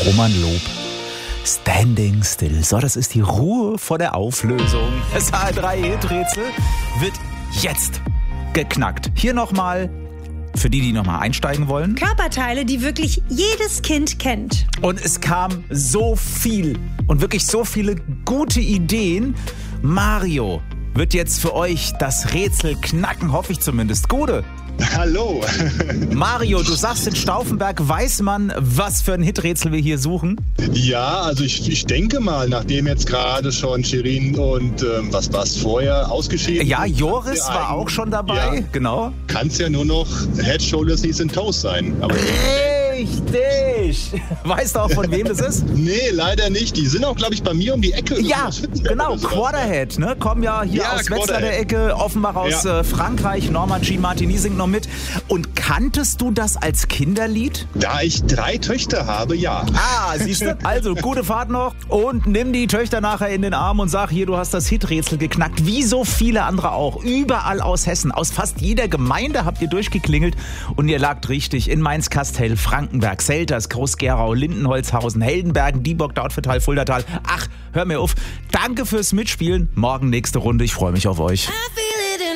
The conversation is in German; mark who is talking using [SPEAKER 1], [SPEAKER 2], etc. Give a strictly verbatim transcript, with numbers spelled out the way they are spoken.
[SPEAKER 1] Roman Lob. Standing Still. So, das ist die Ruhe vor der Auflösung. Das H R drei Hit-Rätsel wird jetzt geknackt. Hier nochmal, für die, die nochmal einsteigen wollen.
[SPEAKER 2] Körperteile, die wirklich jedes Kind kennt.
[SPEAKER 1] Und es kam so viel und wirklich so viele gute Ideen. Mario wird jetzt für euch das Rätsel knacken, hoffe ich zumindest. Gute.
[SPEAKER 3] Hallo.
[SPEAKER 1] Mario, du sagst, in Stauffenberg weiß man, was für ein Hiträtsel wir hier suchen?
[SPEAKER 3] Ja, also ich, ich denke mal, nachdem jetzt gerade schon Shirin und ähm, was war's vorher ausgeschieden.
[SPEAKER 1] Ja, Joris war auch schon dabei,
[SPEAKER 3] ja,
[SPEAKER 1] genau.
[SPEAKER 3] Kann es ja nur noch Head, Shoulders, Knees and Toes sein. Aber
[SPEAKER 1] richtig! Weißt du auch, von wem das ist?
[SPEAKER 3] Nee, leider nicht. Die sind auch, glaube ich, bei mir um die Ecke.
[SPEAKER 1] Ja, genau, Quarterhead, ne? Kommen ja hier
[SPEAKER 3] ja,
[SPEAKER 1] aus Wetzlar der Ecke, offenbar aus ja. äh, Frankreich. Norma G. Martini singt noch mit. Und kanntest du das als Kinderlied?
[SPEAKER 3] Da ich drei Töchter habe, ja.
[SPEAKER 1] Ah, siehst du? Also, gute Fahrt noch und nimm die Töchter nachher in den Arm und sag, hier, du hast das Hiträtsel geknackt, wie so viele andere auch. Überall aus Hessen, aus fast jeder Gemeinde habt ihr durchgeklingelt und ihr lagt richtig in Mainz-Kastel, Frankenberg, Selters, Groß-Gerau, Lindenholzhausen, Heldenbergen, Dieburg, Dautphetal, Fuldatal. Ach, hör mir auf. Danke fürs Mitspielen. Morgen nächste Runde. Ich freue mich auf euch.